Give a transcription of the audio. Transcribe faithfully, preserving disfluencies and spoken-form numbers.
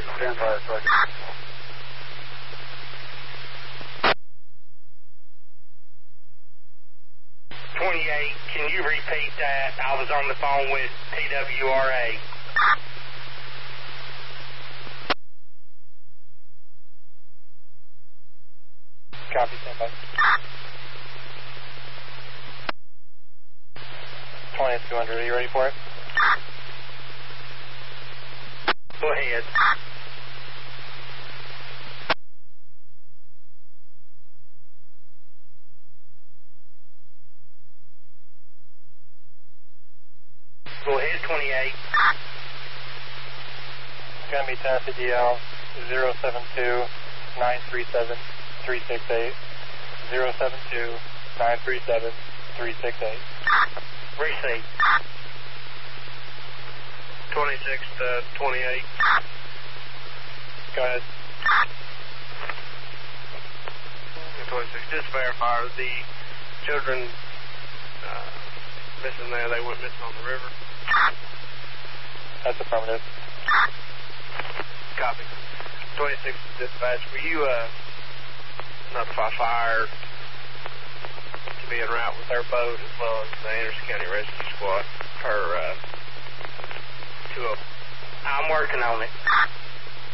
Stand by, Sergeant. twenty-eight, can you repeat that? I was on the phone with T W R A. Copy, stand by. twenty-two hundred, are you ready for it? Go ahead. Go ahead, twenty-eight. It's going to be Tennessee D L zero seven two nine three seven three six eight. zero seven two nine three seven three six eight. Receive. twenty-six to twenty-eight. Go ahead. twenty-six, just verify the children uh, missing there, they went missing on the river. That's affirmative. Copy. twenty-six dispatch, will you uh, notify fire to be en route with their boat as well as the Anderson County Rescue Squad per uh, two oh? I'm working on it.